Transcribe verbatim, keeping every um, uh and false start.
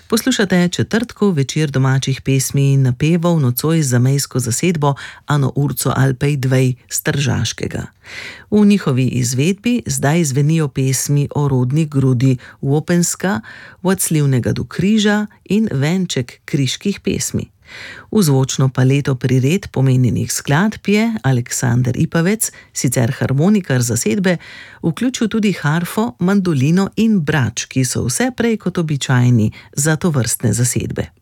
Poslušate četrtkov večer domačih pesmi in napevov nocoj z zamejsko zasedbo Ano Urco Alpej dvej z Tržaškega. V njihovi izvedbi zdaj zvenijo pesmi O rodni grudi Vopenska, Od slivnega do križa in venček kriških pesmi. V zvočno paleto prired pomenjenih skladb je Aleksander Ipavec, sicer harmonikar zasedbe, vključil tudi harfo, mandolino in brač, ki so vse prej kot običajni za tovrstne zasedbe.